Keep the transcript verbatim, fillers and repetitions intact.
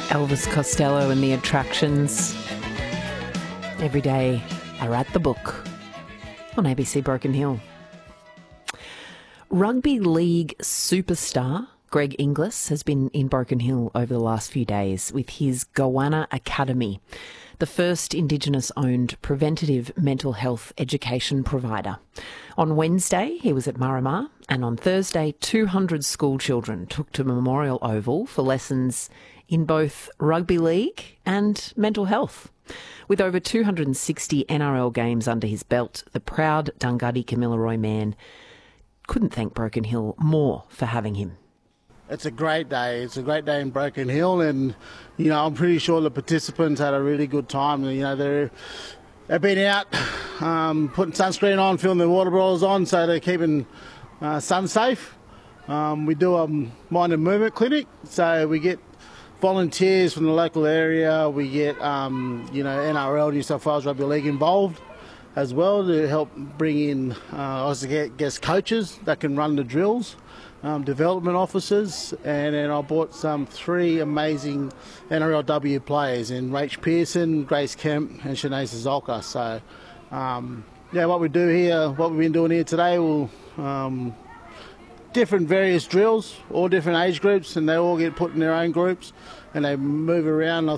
Elvis Costello and the Attractions. Every day are at the book on A B C Broken Hill. Rugby league superstar Greg Inglis has been in Broken Hill over the last few days with his Goanna Academy, the first Indigenous-owned preventative mental health education provider. On Wednesday, he was at Marama, and on Thursday, two hundred school children took to Memorial Oval for lessons in both rugby league and mental health. With over two hundred sixty N R L games under his belt, the proud Dunghutti Kamilaroi man couldn't thank Broken Hill more for having him. It's a great day. It's a great day in Broken Hill, and you know I'm pretty sure the participants had a really good time. You know they're they've been out um, putting sunscreen on, filling their water bottles on, so they're keeping uh, sun safe. Um, we do a mind and movement clinic, so we get volunteers from the local area. We get um, you know N R L, New South Wales Rugby League involved as well to help bring in uh, also get guest coaches that can run the drills. Um, development officers, and then I brought some three amazing N R L W players in Rach Pearson, Grace Kemp and Shanae Zolka. So um, yeah, what we do here, what we've been doing here today, we'll um, different various drills, all different age groups, and they all get put in their own groups and they move around. I